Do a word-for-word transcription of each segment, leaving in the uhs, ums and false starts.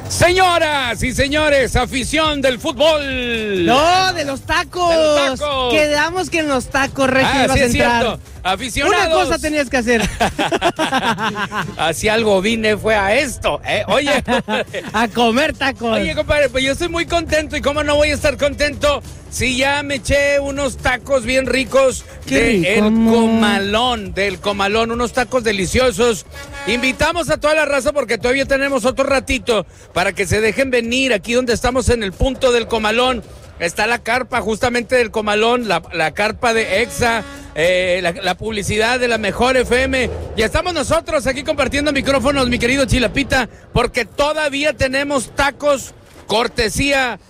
Señoras y señores, afición del fútbol. No, de los tacos. De los tacos. Quedamos que en los tacos, Regio, Ah, ibas sí a es entrar. cierto. Aficionados. Una cosa tenías que hacer. Así algo vine, fue a esto. ¿eh? Oye, a comer tacos. Oye, compadre, pues yo estoy muy contento. ¿Y cómo no voy a estar contento si ya me eché unos tacos bien ricos del de Comalón, del Comalón, unos tacos deliciosos? Invitamos a toda la raza porque todavía tenemos otro ratito para que se dejen venir aquí donde estamos en el punto del Comalón. Está la carpa justamente del Comalón, la, la carpa de Exa, eh, la, la publicidad de la mejor F M. Y estamos nosotros aquí compartiendo micrófonos, mi querido Chilapita, porque todavía tenemos tacos cortesía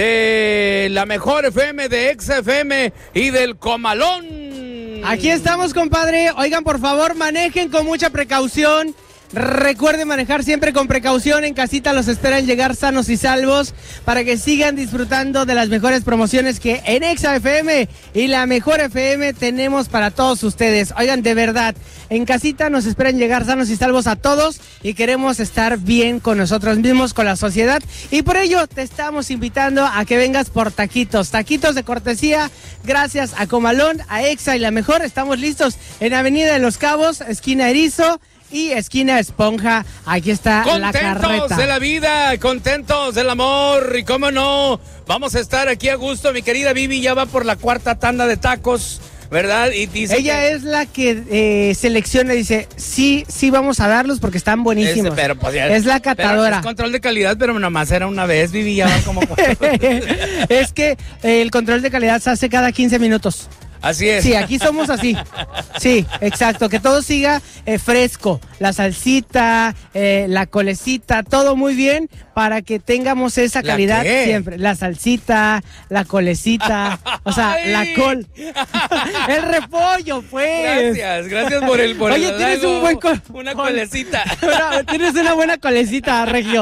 de la mejor F M, de Exa F M y del Comalón. Aquí estamos, compadre. Oigan, por favor, manejen con mucha precaución. Recuerden manejar siempre con precaución. En casita los esperan llegar sanos y salvos para que sigan disfrutando de las mejores promociones que en Exa F M y la mejor F M tenemos para todos ustedes. Oigan, de verdad, en casita nos esperan llegar sanos y salvos a todos y queremos estar bien con nosotros mismos, con la sociedad, y por ello te estamos invitando a que vengas por taquitos, taquitos de cortesía gracias a Comalón, a Exa y la mejor. Estamos listos en Avenida de los Cabos, esquina Erizo y esquina Esponja. Aquí está la carreta. Contentos de la vida, contentos del amor, y cómo no, vamos a estar aquí a gusto. Mi querida Vivi ya va por la cuarta tanda de tacos, ¿verdad? Y dice ella que... es la que eh, selecciona, dice, sí, sí vamos a darlos porque están buenísimos. Este, pero, pues, ya, es la catadora. Es control de calidad, pero nomás era una vez, Vivi, ya va como cuatro. Es que eh, el control de calidad se hace cada quince minutos. Así es. Sí, aquí somos así. Sí, exacto. Que todo siga eh, fresco. La salsita, eh, la colecita, todo muy bien para que tengamos esa calidad siempre. La salsita, la colecita, o sea, ¡ay! La col. El repollo, pues. Gracias, gracias por el por Oye, el tienes un buen col. Una colecita. Una, tienes una buena colecita, Regio.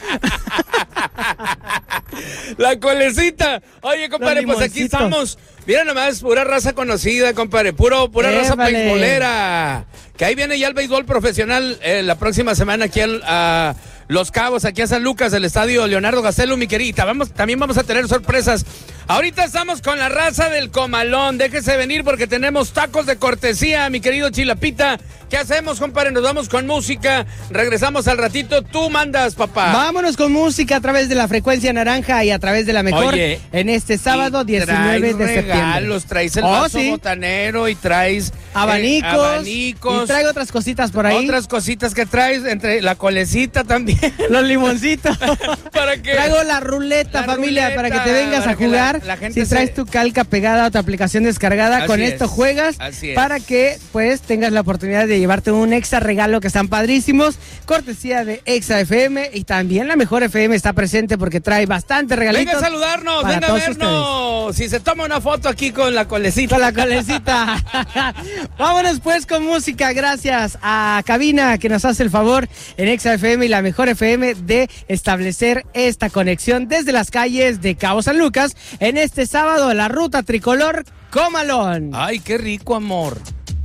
La colecita. Oye, compadre, pues aquí estamos. Mira nomás, pura raza conocida, compadre. Puro, pura eh, raza vale. beisbolera. Que ahí viene ya el béisbol profesional eh, la próxima semana aquí al, a Los Cabos, aquí a San Lucas, del estadio Leonardo Gastelu, mi querida. Vamos, también vamos a tener sorpresas. Ahorita estamos con la raza del Comalón. Déjese venir porque tenemos tacos de cortesía, mi querido Chilapita. ¿Qué hacemos, compadre? Nos vamos con música. Regresamos al ratito. Tú mandas, papá. Vámonos con música a través de la frecuencia naranja y a través de la mejor. Oye, en este sábado diecinueve de septiembre. Regalos, traes el oh, vaso ¿sí? botanero y traes abanicos, eh, abanicos. Y traigo otras cositas por ahí. Otras cositas que traes, entre la colecita también. Los limoncitos. ¿Para qué? Traigo la ruleta, la familia, ruleta, para que te vengas a jugar. La, la gente si traes se... tu calca pegada o tu aplicación descargada, así con es. Esto juegas. Así es. Para que pues tengas la oportunidad de llevarte un extra regalo que están padrísimos. Cortesía de Exa F M y también la mejor F M está presente porque trae bastante regalitos. Venga a saludarnos, venga a vernos. Ustedes. Si se toma una foto aquí con la colecita. Con la colecita. Vámonos pues con música. Gracias a Cabina que nos hace el favor en Exa F M y la mejor F M de establecer esta conexión desde las calles de Cabo San Lucas en este sábado, la ruta tricolor Comalón. Ay, qué rico, amor.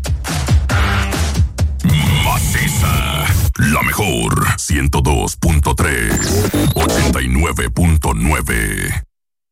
Maciza, la mejor ciento dos punto tres, ochenta y nueve punto nueve.